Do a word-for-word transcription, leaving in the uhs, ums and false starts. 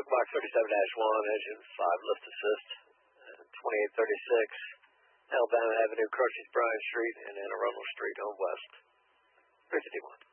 box thirty-seven dash one, engine five, lift assist, twenty-eight thirty-six, Alabama Avenue, Carthage Bryan Street, and Anne Arundel Street, Home West. three fifty-one.